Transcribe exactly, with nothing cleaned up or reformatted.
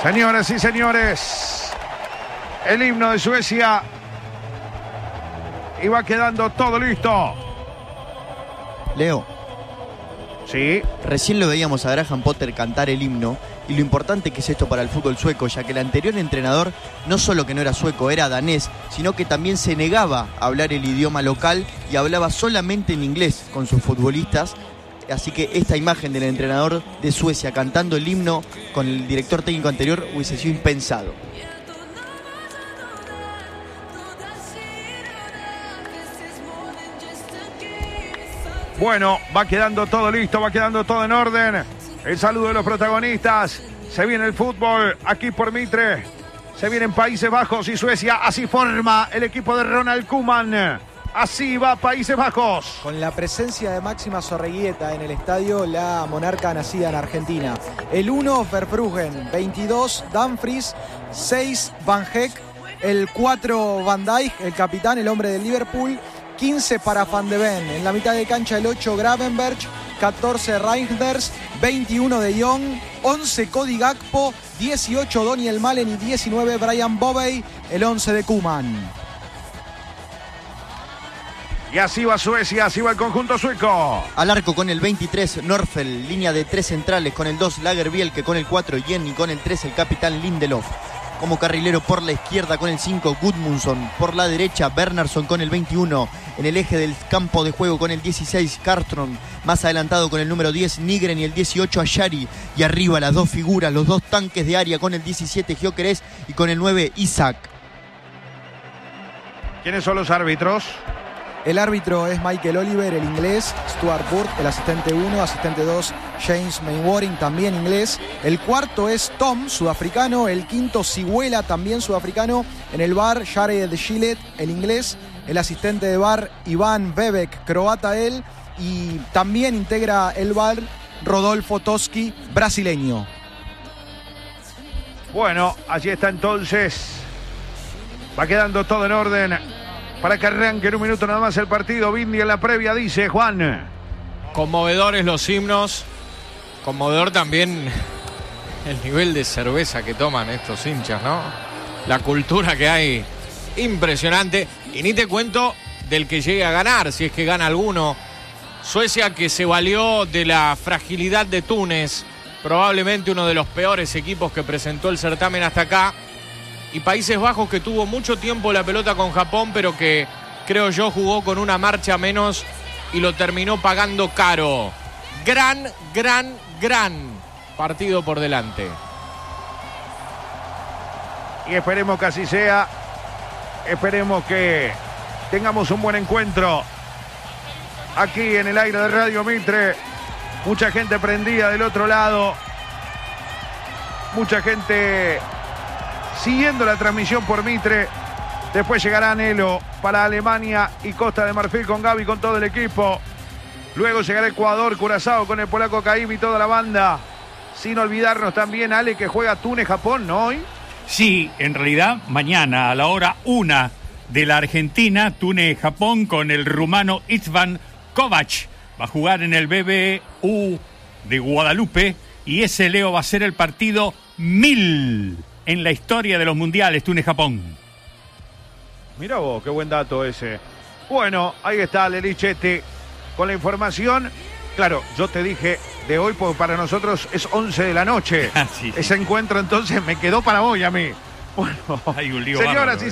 Señoras y señores, el himno de Suecia. Y va quedando todo listo. Leo. Sí. Recién lo veíamos a Graham Potter cantar el himno. Y lo importante que es esto para el fútbol sueco, ya que el anterior entrenador no solo que no era sueco, era danés, sino que también se negaba a hablar el idioma local y hablaba solamente en inglés con sus futbolistas. Así que esta imagen del entrenador de Suecia cantando el himno con el director técnico anterior hubiese sido impensado. Bueno, va quedando todo listo, va quedando todo en orden. El saludo de los protagonistas. Se viene el fútbol aquí por Mitre. Se vienen Países Bajos y Suecia. Así forma el equipo de Ronald Koeman. Así va Países Bajos. Con la presencia de Máxima Zorreguieta en el estadio, la monarca nacida en Argentina. El uno, Verbruggen. veintidós, Dumfries. seis, Van Heck. El cuatro, Van Dijk, el capitán, el hombre del Liverpool. quince para Van de Ven. En la mitad de cancha el ocho, Gravenberch. catorce, Reinders. veintiuno, De Jong. once, Cody Gakpo. dieciocho, Daniel Malen. Y diecinueve, Brian Bobey. El once de Koeman. Y así va Suecia, así va el conjunto sueco. Al arco con el veintitrés, Norfel. Línea de tres centrales con el dos, Lagerbielke. Con el cuatro, Jenny. Con el tres, el capitán Lindelof. Como carrilero por la izquierda con el cinco, Gudmundsson. Por la derecha, Bernhardsson con el veintiuno. En el eje del campo de juego con el dieciséis, Cartron. Más adelantado con el número diez, Nygren. Y el dieciocho, Ayari. Y arriba las dos figuras, los dos tanques de área con el diecisiete, Gyökeres. Y con el nueve, Isaac. ¿Quiénes son los árbitros? El árbitro es Michael Oliver, el inglés. Stuart Burt, el asistente uno. Asistente dos, James Mainwaring, también inglés. El cuarto es Tom, sudafricano. El quinto, Siguela, también sudafricano. En el bar, Jared Gillett, el inglés. El asistente de bar, Iván Bebek, croata él. Y también integra el bar Rodolfo Toski, brasileño. Bueno, allí está entonces. Va quedando todo en orden para que arranque en un minuto nada más el partido. Bindi en la previa dice, Juan. Conmovedores los himnos. Conmovedor también el nivel de cerveza que toman estos hinchas, ¿no? La cultura que hay, impresionante. Y ni te cuento del que llegue a ganar, si es que gana alguno. Suecia, que se valió de la fragilidad de Túnez, probablemente uno de los peores equipos que presentó el certamen hasta acá. Y Países Bajos, que tuvo mucho tiempo la pelota con Japón, pero que creo yo jugó con una marcha menos y lo terminó pagando caro. Gran, gran, gran partido por delante. Y esperemos que así sea. Esperemos que tengamos un buen encuentro aquí en el aire de Radio Mitre. Mucha gente prendida del otro lado. Mucha gente siguiendo la transmisión por Mitre. Después llegará Nelo para Alemania y Costa de Marfil con Gaby, con todo el equipo. Luego llegará Ecuador, Curazao con el polaco Caim y toda la banda. Sin olvidarnos también, Ale, que juega Túnez-Japón, ¿no? Hoy. Sí, en realidad mañana a la hora una de la Argentina, Túnez-Japón con el rumano Istvan Kovac. Va a jugar en el B B U de Guadalupe y ese, Leo, va a ser el partido mil en la historia de los mundiales, Túnez-Japón. Mirá vos, qué buen dato ese. Bueno, ahí está Lelichetti con la información. Claro, yo te dije de hoy, porque para nosotros es once de la noche. Sí, sí. Ese encuentro entonces me quedó para hoy a mí. Bueno, hay un lío señoras bárbaro, y ¿eh?